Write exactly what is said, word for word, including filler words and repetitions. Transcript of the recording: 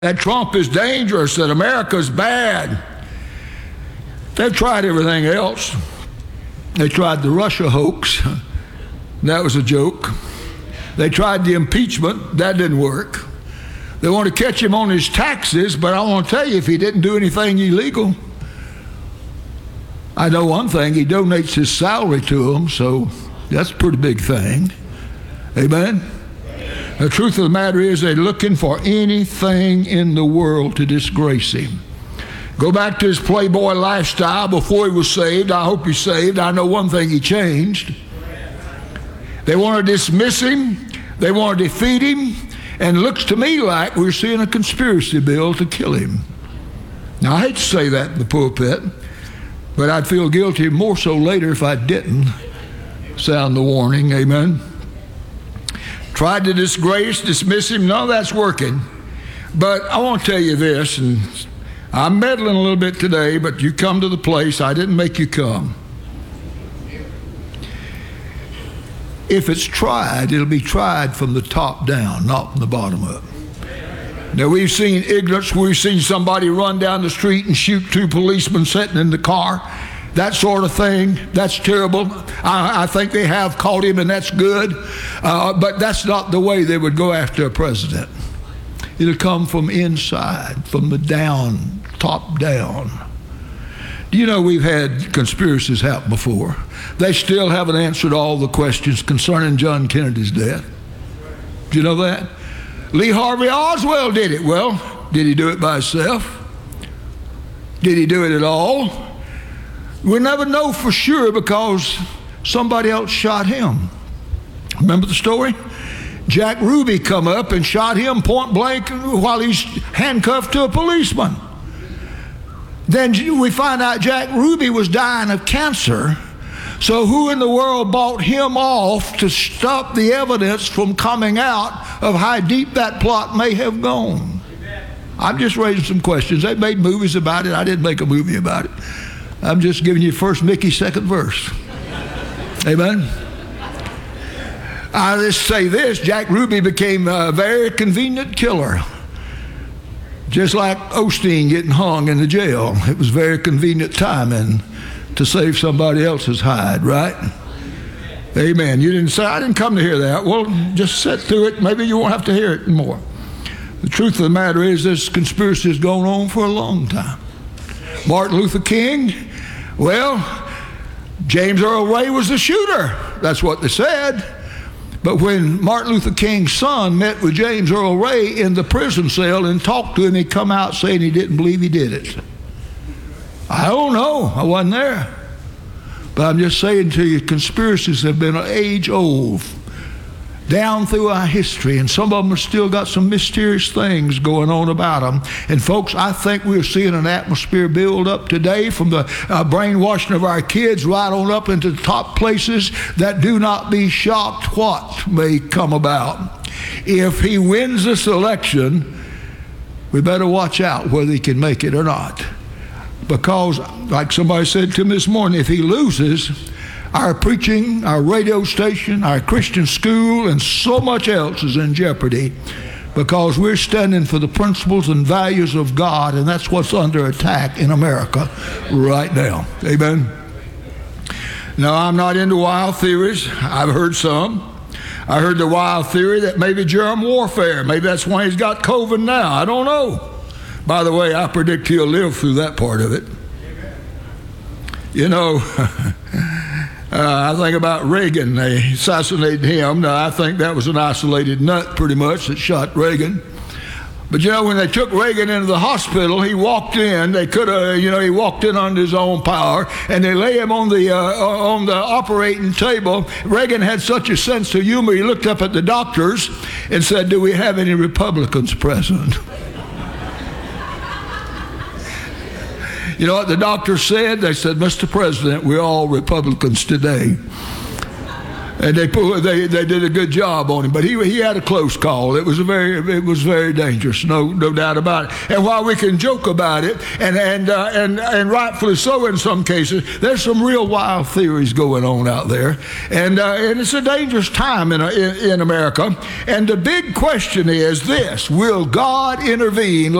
that Trump is dangerous, that America's bad. They've tried everything else. They tried the Russia hoax. That was a joke. They tried the impeachment. That didn't work. They want to catch him on his taxes, but I want to tell you, if he didn't do anything illegal, I know one thing, he donates his salary to them, so that's a pretty big thing. Amen? The truth of the matter is they're looking for anything in the world to disgrace him. Go back to his playboy lifestyle before he was saved. I hope he's saved. I know one thing, he changed. They want to dismiss him. They want to defeat him. And it looks to me like we're seeing a conspiracy bill to kill him. Now, I hate to say that in the pulpit, but I'd feel guilty more so later if I didn't sound the warning. Amen. Tried to disgrace, dismiss him. None of that's working. But I want to tell you this, and I'm meddling a little bit today, but you come to the place. I didn't make you come. If it's tried, it'll be tried from the top down, not from the bottom up. Now, we've seen ignorance. We've seen somebody run down the street and shoot two policemen sitting in the car. That sort of thing, that's terrible. I, I think they have caught him, and that's good. Uh, but that's not the way they would go after a president. It'll come from inside, from the down, top down. Do you know we've had conspiracies happen before? They still haven't answered all the questions concerning John Kennedy's death. Do you know that? Lee Harvey Oswald did it. Well, did he do it by himself? Did he do it at all? We'll never know for sure because somebody else shot him. Remember the story? Jack Ruby come up and shot him point blank while he's handcuffed to a policeman. Then we find out Jack Ruby was dying of cancer. So who in the world bought him off to stop the evidence from coming out of how deep that plot may have gone? I'm just raising some questions. They made movies about it. I didn't make a movie about it. I'm just giving you first Mickey, second verse. Amen? I'll just say this. Jack Ruby became a very convenient killer. Just like Osteen getting hung in the jail. It was very convenient timing to save somebody else's hide, right? Amen. You didn't say, I didn't come to hear that. Well, just sit through it. Maybe you won't have to hear it more. The truth of the matter is this conspiracy has gone on for a long time. Martin Luther King, well, James Earl Ray was the shooter. That's what they said. But when Martin Luther King's son met with James Earl Ray in the prison cell and talked to him, he come out saying he didn't believe he did it. I don't know. I wasn't there. But I'm just saying to you, conspiracies have been age old, down through our history, and some of them have still got some mysterious things going on about them. And folks, I think we're seeing an atmosphere build up today from the uh, brainwashing of our kids right on up into the top places that do not be shocked what may come about. If he wins this election, we better watch out whether he can make it or not. Because, like somebody said to me this morning, if he loses, our preaching, our radio station, our Christian school, and so much else is in jeopardy because we're standing for the principles and values of God, and that's what's under attack in America right now. Amen? Now, I'm not into wild theories. I've heard some. I heard the wild theory that maybe germ warfare, maybe that's why he's got COVID now. I don't know. By the way, I predict he'll live through that part of it. You know, uh, I think about Reagan. They assassinated him. Now, I think that was an isolated nut pretty much that shot Reagan. But, you know, when they took Reagan into the hospital, he walked in. They could have, you know, he walked in under his own power, and they lay him on the, uh, on the operating table. Reagan had such a sense of humor, he looked up at the doctors and said, "Do we have any Republicans present?" You know what the doctor said? They said, "Mister President, we're all Republicans today." And they, pulled, they they did a good job on him, but he he had a close call. It was a very it was very dangerous, no no doubt about it. And while we can joke about it, and and uh, and and rightfully so in some cases, there's some real wild theories going on out there, and uh, and it's a dangerous time in, in in America. And the big question is this: will God intervene